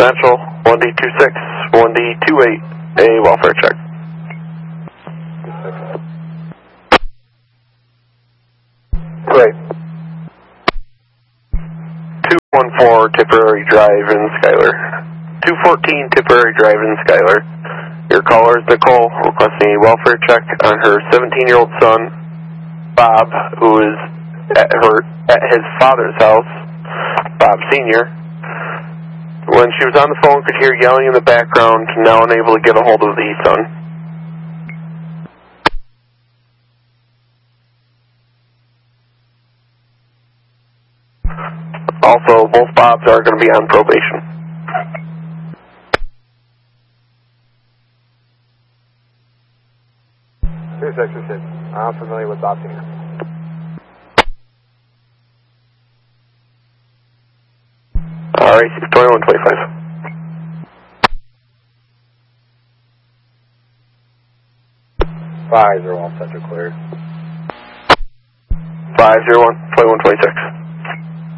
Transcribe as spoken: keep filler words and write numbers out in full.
Central, one D two six, one D two eight, a welfare check. Great. two one four Tipperary Drive in Schuyler. two fourteen Tipperary Drive in Schuyler. Your caller is Nicole, requesting a welfare check on her seventeen-year-old son, Bob, who is at her at his father's house, Bob Senior When she was on the phone, could hear yelling in the background, now unable to get a hold of the son. Also, both Bobs are going to be on probation. two six six. I'm familiar with Bob Senior All right, twenty-one twenty-five. Five zero one Central clear. five zero one, twenty-one twenty-six.